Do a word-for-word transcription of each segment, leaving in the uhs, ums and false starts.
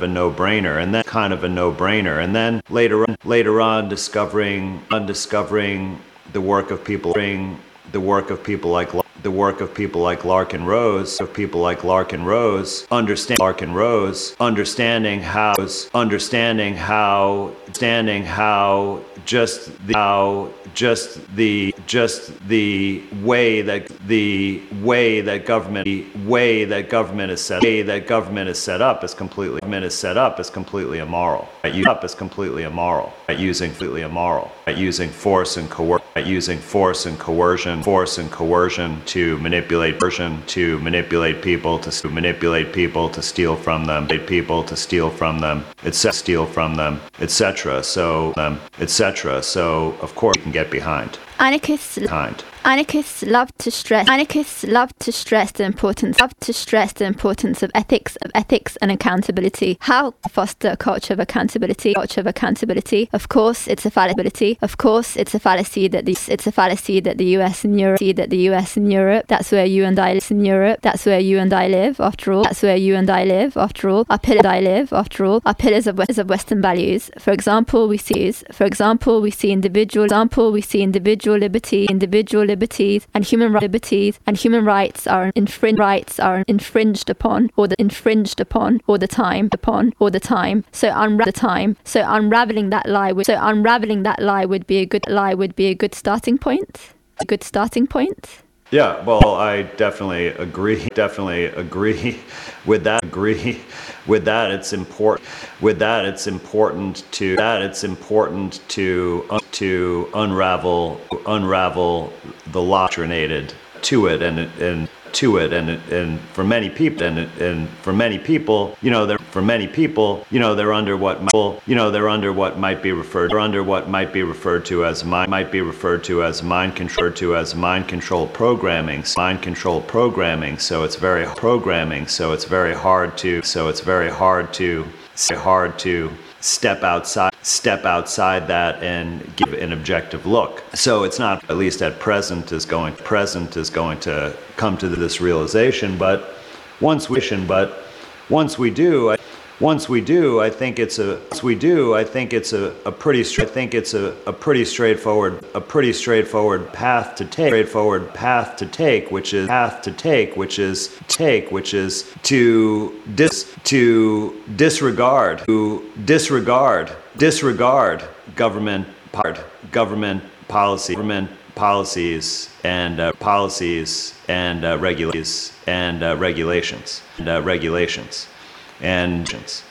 of a no-brainer, and then kind of a no-brainer, and then later on, later on discovering, undiscovering the work of people, the work of people like the work of people like Larkin Rose, of people like Larkin Rose, understand Larkin Rose, understanding how, understanding how, understanding how just the how just the just the way that the way that government the way that government is set way that government is set up is completely government is set up is completely immoral. Right? Up is completely immoral. Right? Using completely immoral. Right? Using force and coercion. Right? Using force and coercion, force and coercion to manipulate version to manipulate people to, to manipulate people to steal from them, people to steal from them, et cetera. Steal from them, et cetera. So, um, et cetera. So, of course, you can get behind. Anarchists, behind. Anarchists love to stress. Anarchists love to stress the importance. Love to stress the importance of ethics, of ethics and accountability. How foster a culture of accountability? Culture of accountability. Of course, it's a fallacy. Of course, it's a fallacy that the it's a fallacy that the U S and Europe. That the U S and Europe. That's where you and I live in Europe. That's where you and I live. After all, that's where you and I live. After all, our pillars I live. After all, our pillars of of Western values. For example, we see. For example, we see individual. Example, we see individual liberty, individual liberties and human liberties and human rights are infringed rights are infringed upon or the infringed upon all the time upon all the time. So unra- the time. So unraveling that lie would so unraveling that lie would be a good lie would be a good starting point. A good starting point. Yeah, well, I definitely agree. Definitely agree with that. Agree with that. It's important. With that, it's important to that. It's important to uh, to unravel unravel the doctrinated to it and and to it and and for many people and and for many people, you know, they're for many people, you know, they're under what you know they're under what might be referred they're under what might be referred to as mind might be referred to as mind control to as mind control programming mind control programming. So it's very programming. So it's very hard to so it's very hard to hard to step outside step outside that and give an objective look. So it's not, at least at present, is going present is going to come to this realization. But once we but once we do, I, once we do, I think it's a once we do, I think it's a, a pretty I think it's a, a pretty straightforward a pretty straightforward path to take straightforward path to take, which is path to take, which is take, which is to dis to disregard to disregard disregard government part government policy government policies and uh, policies and uh, regulations and uh, regulations and uh, regulations and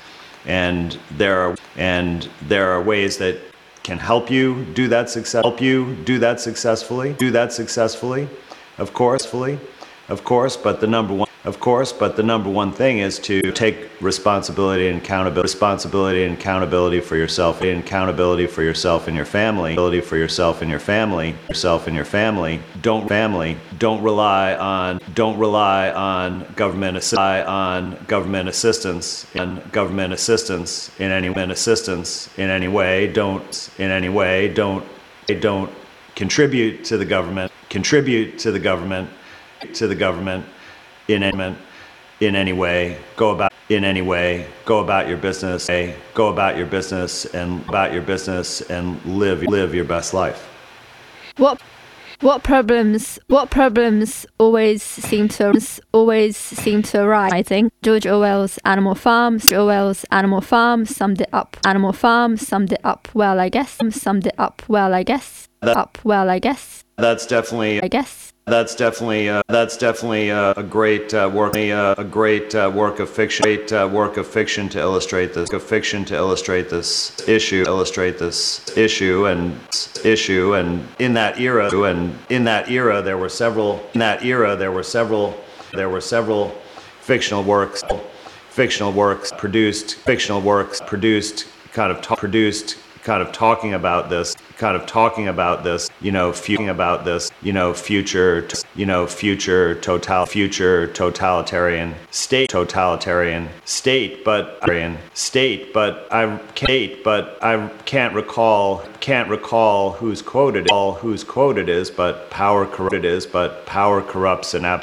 and there are and there are ways that can help you do that success help you do that successfully do that successfully of course fully of course but the number one Of course, but the number one thing is to take responsibility and accountability, responsibility and accountability for yourself, and accountability for yourself and your family, accountability for yourself and your family, yourself and your family. Don't family. Don't rely on. Don't rely on government rely on government assistance and government assistance in any assistance in any way. Don't in any way. Don't don't contribute to the government. Contribute to the government. To the government. In any, in any way, go about in any way, go about your business, go about your business and about your business and live live your best life. What what problems what problems always seem to always seem to arise? I think George Orwell's Animal Farm, Orwell's Animal Farm summed it up. Animal Farm summed it up well, I guess. Summed it up well, I guess. That, up well, I guess. That's definitely. I guess. That's definitely uh, that's definitely uh, a great uh, work uh, a great uh, work of fiction great uh, work of fiction to illustrate this of fiction to illustrate this issue illustrate this issue and issue and in that era and in that era there were several in that era there were several there were several fictional works fictional works produced fictional works produced kind of ta- produced kind of talking about this, kind of talking about this, you know, future about this, you know, future, you know, future total, future totalitarian state, totalitarian state, but state, but I can't, but I can't recall, can't recall whose quote it is, all whose quote it is, but power corrupt it is, but power corrupts and absolute.